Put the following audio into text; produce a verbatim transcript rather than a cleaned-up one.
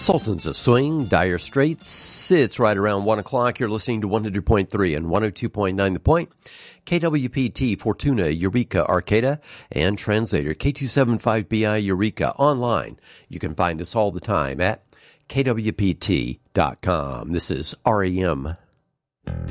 Sultans of Swing, Dire Straits. It's right around one o'clock. You're listening to one hundred point three and one oh two point nine The Point. K W P T, Fortuna, Eureka, Arcata, and translator K two seventy-five B I Eureka. Online, you can find us all the time at K W P T dot com. This is R E M.